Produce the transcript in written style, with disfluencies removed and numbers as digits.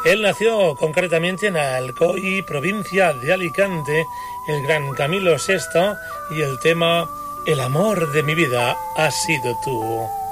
Él nació concretamente en Alcoy, provincia de Alicante, el gran Camilo VI, y el tema El amor de mi vida has sido tú.